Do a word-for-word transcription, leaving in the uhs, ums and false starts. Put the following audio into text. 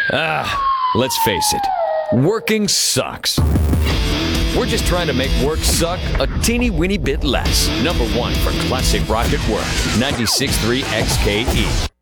Ah, let's face it, working sucks. We're just trying to make work suck a teeny weeny bit less. Number one for classic rock at work, ninety-six point three X K E.